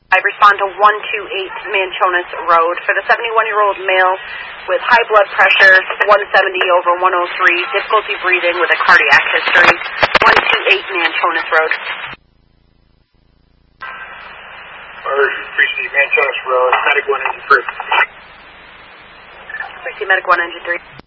I respond to 128 Manchonas Road for the 71-year-old male with high blood pressure, 170/103, difficulty breathing with a cardiac history, 128 Manchonas Road. Precinct Manchonas Road, Medic 1 Engine 3. Precinct Medic 1 Engine 3.